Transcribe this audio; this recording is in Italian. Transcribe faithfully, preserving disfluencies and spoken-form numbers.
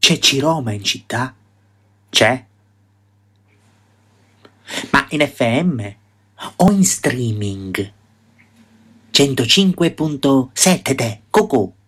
C'è Ciroma in città? C'è? Ma in F M o in streaming? centocinque punto sette te, Cucù.